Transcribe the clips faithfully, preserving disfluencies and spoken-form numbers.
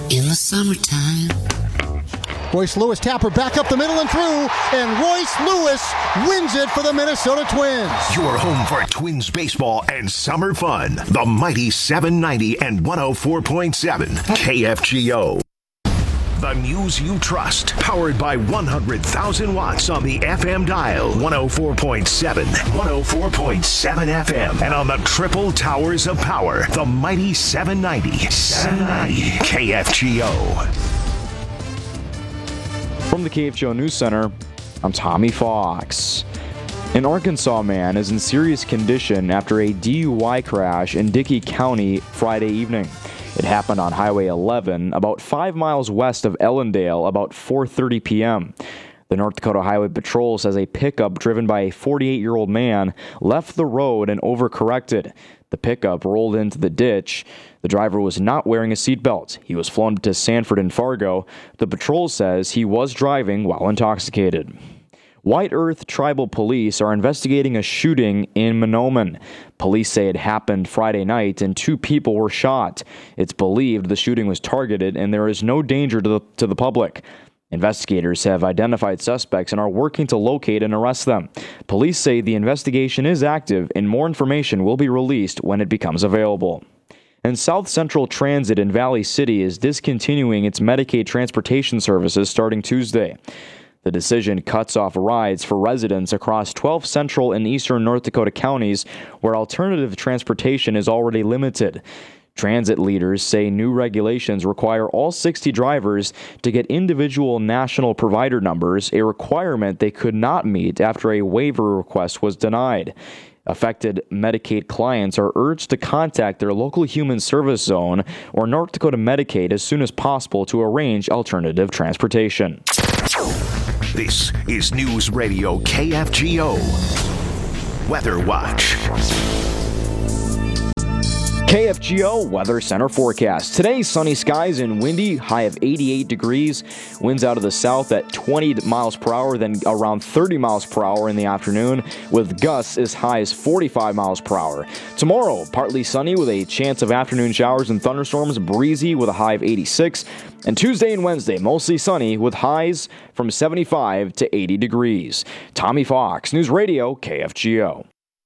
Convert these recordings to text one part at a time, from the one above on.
in the summertime. Royce Lewis tapper back up the middle and through, and Royce Lewis wins it for the Minnesota Twins. Your home for Twins baseball and summer fun. The mighty seven ninety and one oh four point seven K F G O. The news you trust, powered by one hundred thousand watts on the F M dial, one oh four point seven, one oh four point seven F M, and on the triple towers of power, the mighty seven ninety, seven ninety K F G O. From the K F G O News Center, I'm Tommy Fox. An Arkansas man is in serious condition after a D U I crash in Dickey County Friday evening. It happened on Highway eleven, about five miles west of Ellendale, about four thirty p.m. The North Dakota Highway Patrol says a pickup driven by a forty-eight-year-old man left the road and overcorrected. The pickup rolled into the ditch. The driver was not wearing a seatbelt. He was flown to Sanford and Fargo. The patrol says he was driving while intoxicated. White Earth Tribal Police are investigating a shooting in Mahnomen. Police say it happened Friday night and two people were shot. It's believed the shooting was targeted and there is no danger to the, to the public. Investigators have identified suspects and are working to locate and arrest them. Police say the investigation is active and more information will be released when it becomes available. And South Central Transit in Valley City is discontinuing its Medicaid transportation services starting Tuesday. The decision cuts off rides for residents across twelve central and eastern North Dakota counties where alternative transportation is already limited. Transit leaders say new regulations require all sixty drivers to get individual national provider numbers, a requirement they could not meet after a waiver request was denied. Affected Medicaid clients are urged to contact their local human service zone or North Dakota Medicaid as soon as possible to arrange alternative transportation. This is News Radio K F G O. Weather Watch. K F G O Weather Center forecast. Today, sunny skies and windy, high of eighty-eight degrees. Winds out of the south at twenty miles per hour, then around thirty miles per hour in the afternoon, with gusts as high as forty-five miles per hour. Tomorrow, partly sunny with a chance of afternoon showers and thunderstorms, breezy with a high of eighty-six. And Tuesday and Wednesday, mostly sunny with highs from seventy-five to eighty degrees. Tommy Fox, News Radio, K F G O.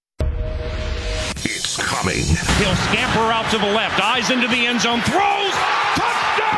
It's coming. He'll scamper out to the left, eyes into the end zone, throws, touchdown!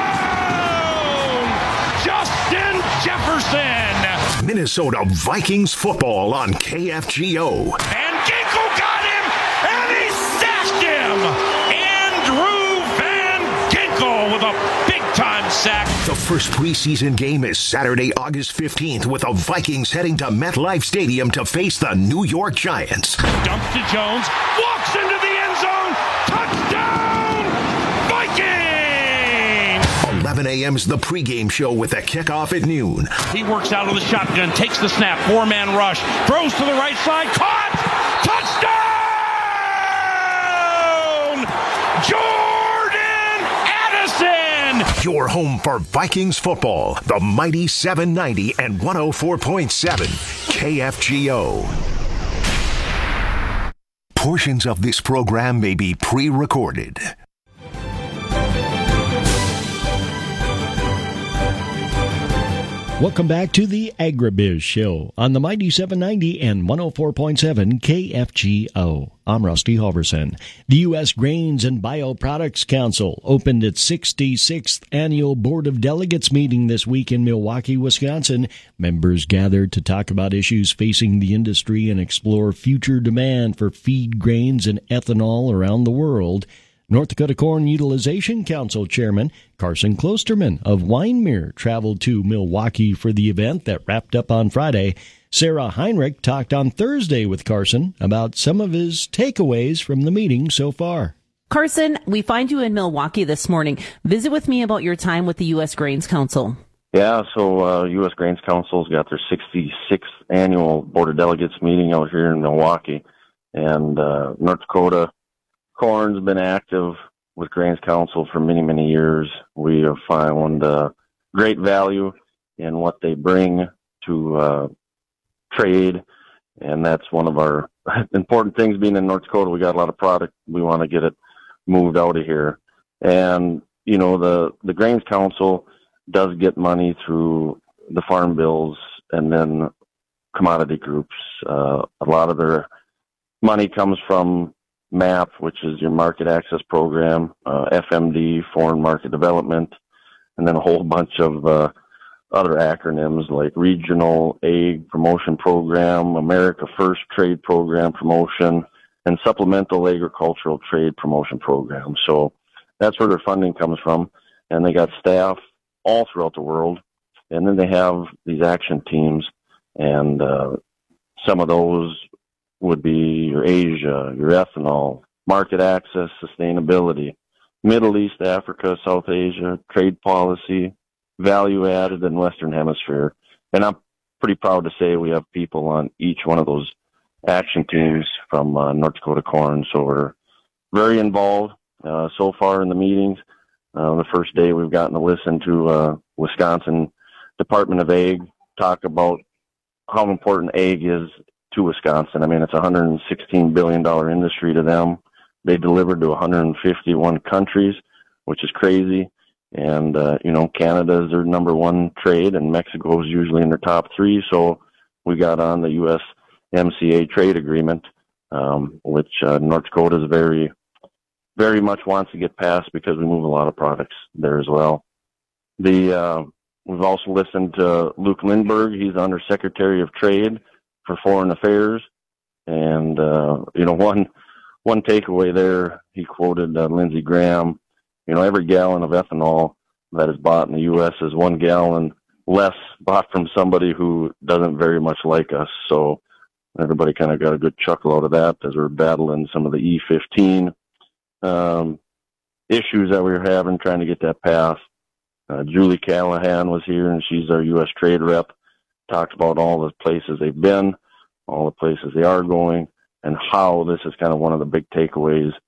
Justin Jefferson! Minnesota Vikings football on K F G O. And Ginkel got him, and he sacked him! Andrew Van Ginkel with a big-time sack. The first preseason game is Saturday, August fifteenth, with the Vikings heading to MetLife Stadium to face the New York Giants. Dumps to Jones, walks into the end zone, touchdown, Vikings! eleven a.m.'s the pregame show with a kickoff at noon. He works out of the shotgun, takes the snap, four-man rush, throws to the right side, caught, touchdown! Jordan Addison! Your home for Vikings football, the mighty seven ninety and one oh four point seven K F G O. Portions of this program may be pre-recorded. Welcome back to the AgriBiz Show on the mighty seven ninety and one oh four point seven K F G O. I'm Rusty Halverson. The U S Grains and Bioproducts Council opened its sixty-sixth annual Board of Delegates meeting this week in Milwaukee, Wisconsin. Members gathered to talk about issues facing the industry and explore future demand for feed grains and ethanol around the world. North Dakota Corn Utilization Council Chairman Carson Klosterman of Wyndmere traveled to Milwaukee for the event that wrapped up on Friday. Sarah Heinrich talked on Thursday with Carson about some of his takeaways from the meeting so far. Carson, we find you in Milwaukee this morning. Visit with me about your time with the U S Grains Council. Yeah, so uh, U S Grains Council's got their sixty-sixth annual Board of Delegates meeting out here in Milwaukee. And uh, North Dakota Corn's been active with Grains Council for many, many years. We have found uh, great value in what they bring to uh, trade, and that's one of our important things. Being in North Dakota, we got a lot of product. We want to get it moved out of here. And you know, the, the Grains Council does get money through the farm bills and then commodity groups. Uh, a lot of their money comes from MAP, which is your market access program, uh, F M D, foreign market development, and then a whole bunch of uh, other acronyms like Regional Ag Promotion Program, America First Trade Program Promotion, and Supplemental Agricultural Trade Promotion Program. So that's where their funding comes from. And they got staff all throughout the world. And then they have these action teams, and uh, some of those would be your Asia, your ethanol, market access, sustainability, Middle East, Africa, South Asia, trade policy, value added, and Western Hemisphere. And I'm pretty proud to say we have people on each one of those action teams from uh, North Dakota Corn. So we're very involved uh, so far in the meetings. Uh, the first day we've gotten to listen to uh, Wisconsin Department of Ag talk about how important ag is to Wisconsin. I mean, it's a one hundred sixteen billion dollars industry to them. They delivered to one hundred fifty-one countries, which is crazy. And, uh, you know, Canada is their number one trade, and Mexico is usually in their top three. So we got on the U S M C A trade agreement, um, which uh, North Dakota is very, very much wants to get passed because we move a lot of products there as well. The uh, we've also listened to Luke Lindbergh. He's Under Secretary of Trade for Foreign Affairs, and uh, you know, one one takeaway there, he quoted uh, Lindsey Graham. You know, every gallon of ethanol that is bought in the U S is one gallon less bought from somebody who doesn't very much like us. So everybody kind of got a good chuckle out of that as we're battling some of the E fifteen um, issues that we were having, trying to get that passed. Uh, Julie Callahan was here, and she's our U S trade rep. Talked about all the places they've been, all the places they are going, and how this is kind of one of the big takeaways